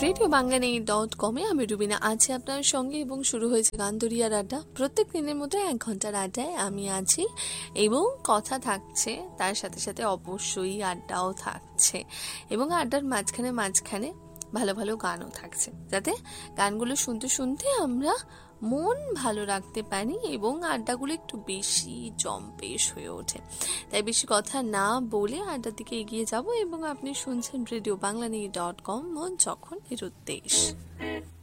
Radio বাংলানেই.com-এ আমি রুবিনা আছি আপনার সঙ্গে এবং শুরু হয়েছে গান দরিয়ার আড্ডা। প্রত্যেক দিনের মতো 1 ঘন্টার আড্ডায় আমি আছি এবং কথা থাকছে, তার সাথে সাথে অবশ্যই আড্ডাও থাকছে এবং আড্ডার মাঝখানে ভালো ভালো গানও থাকছে, যাতে গানগুলো শুনতে শুনতে আমরা মন ভালো রাখতে পারি এবং আড্ডাগুলো একটু বেশি জম্পেশ হয়ে ওঠে। তাই বেশি কথা না বলে আড্ডার দিকে এগিয়ে যাব এবং আপনি শুনছেন রেডিও বাংলানেই.com, মন যখন নিরুদ্দেশ।